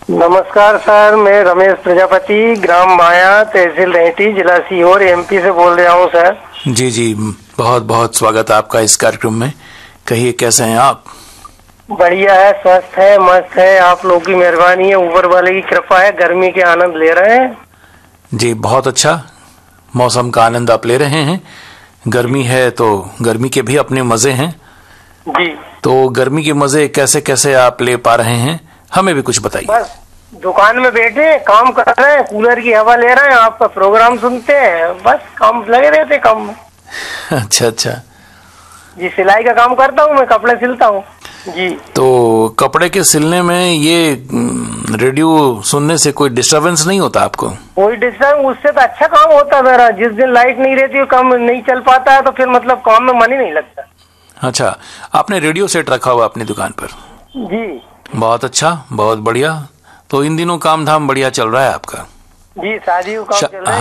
नमस्कार सर, मैं रमेश प्रजापति, ग्राम माया, तहसील रेहटी, जिला सीहोर, एमपी से बोल रहा हूँ सर। जी जी, बहुत बहुत स्वागत आपका इस कार्यक्रम में। कहिए कैसे हैं आप? बढ़िया है, स्वस्थ है, मस्त है। आप लोग की मेहरबानी है, ऊपर वाले की कृपा है। गर्मी के आनंद ले रहे हैं। जी, बहुत अच्छा। मौसम का आनंद आप ले रहे हैं। गर्मी है तो गर्मी के भी अपने मजे हैं। जी, तो गर्मी के मजे कैसे कैसे आप ले पा रहे हैं, हमें भी कुछ बताइए। बस दुकान में बैठे काम कर रहे हैं, कूलर की हवा ले रहे हैं, आपका प्रोग्राम सुनते हैं, बस काम लगे रहते काम में। अच्छा अच्छा। जी, सिलाई का काम करता हूँ मैं, कपड़े सिलता हूँ। जी, तो कपड़े के सिलने में ये रेडियो सुनने से कोई डिस्टरबेंस नहीं होता आपको? कोई डिस्टर्ब, उससे तो अच्छा काम होता है मेरा। जिस दिन लाइट नहीं रहती, काम नहीं चल पाता है, तो फिर मतलब काम में मन ही नहीं लगता। अच्छा, आपने रेडियो सेट रखा हुआ अपनी दुकान पर? जी बहुत अच्छा, बहुत बढ़िया। तो इन दिनों काम धाम बढ़िया चल रहा है आपका? जी, शादी का काम चल रहा है।